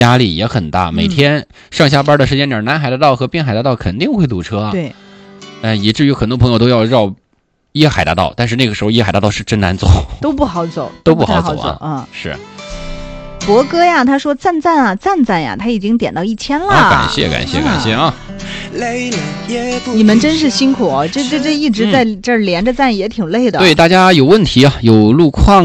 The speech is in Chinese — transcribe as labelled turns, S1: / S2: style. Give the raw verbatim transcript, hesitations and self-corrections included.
S1: 压力也很大，每天上下班的时间点，南海大道和滨海大道肯定会堵车。
S2: 对，
S1: 呃，以至于很多朋友都要绕椰海大道，但是那个时候椰海大道是真难走，
S2: 都不好走，
S1: 都不好
S2: 走
S1: 走啊。
S2: 嗯，
S1: 是。
S2: 博哥呀，他说赞赞啊，赞赞呀，他已经点到一千了、
S1: 啊，感谢感谢感谢啊！
S2: 你们真是辛苦哦，这这这一直在这儿连着赞也挺累的。
S1: 对，大家有问题啊，有路况。